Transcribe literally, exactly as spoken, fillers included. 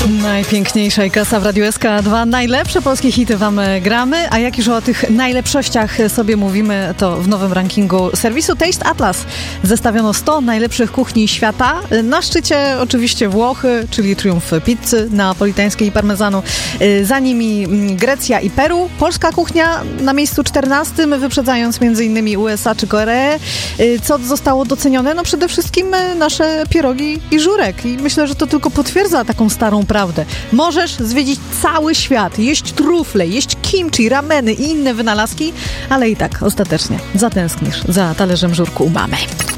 Najpiękniejsza i klasa w Radiu S K dwa. Najlepsze polskie hity wam gramy, a jak już o tych najlepszościach sobie mówimy, to w nowym rankingu serwisu Taste Atlas zestawiono sto najlepszych kuchni świata. Na szczycie oczywiście Włochy, czyli triumf pizzy napolitańskiej i parmezanu. Za nimi Grecja i Peru. Polska kuchnia na miejscu czternastym, wyprzedzając między innymi U S A czy Koreę. Co zostało docenione? No przede wszystkim nasze pierogi i żurek. I myślę, że to tylko potwierdza taką starą prawdę. Możesz zwiedzić cały świat, jeść trufle, jeść kimchi, rameny i inne wynalazki, ale i tak ostatecznie zatęsknisz za talerzem żurku u mamy.